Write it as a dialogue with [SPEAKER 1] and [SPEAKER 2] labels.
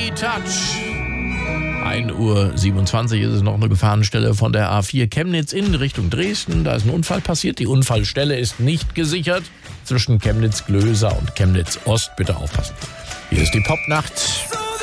[SPEAKER 1] Touch. 1:27 Uhr ist es noch eine Gefahrenstelle von der A4 Chemnitz in Richtung Dresden. Da ist ein Unfall passiert. Die Unfallstelle ist nicht gesichert. Zwischen Chemnitz-Glöser und Chemnitz-Ost. Bitte aufpassen. Hier ist die Popnacht.